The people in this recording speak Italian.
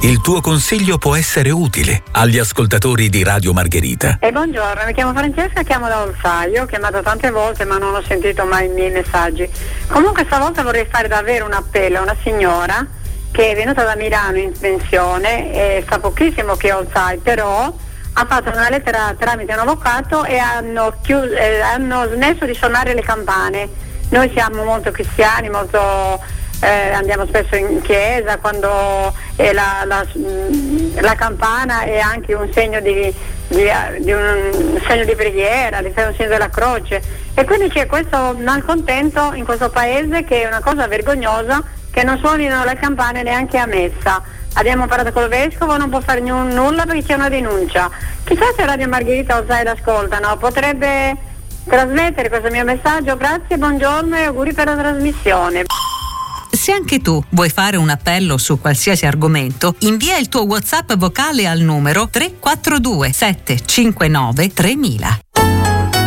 Il tuo consiglio può essere utile agli ascoltatori di Radio Margherita. Buongiorno, mi chiamo Francesca, chiamo da Olsaio, ho chiamato tante volte ma non ho sentito mai i miei messaggi. Comunque stavolta vorrei fare davvero un appello a una signora che è venuta da Milano in pensione e fa pochissimo che è Olsaio, però ha fatto una lettera tramite un avvocato e hanno smesso di suonare le campane. Noi siamo molto cristiani, andiamo spesso in chiesa quando la campana è anche un segno di un segno di preghiera, un segno della croce, e quindi c'è questo malcontento in questo paese che è una cosa vergognosa che non suonino le campane neanche a messa. Abbiamo parlato col vescovo, non può fare nulla perché c'è una denuncia. Chissà se Radio Margherita o Sai l'ascoltano, potrebbe trasmettere questo mio messaggio. Grazie, buongiorno e auguri per la trasmissione. Se anche tu vuoi fare un appello su qualsiasi argomento, invia il tuo WhatsApp vocale al numero 342 759 3000.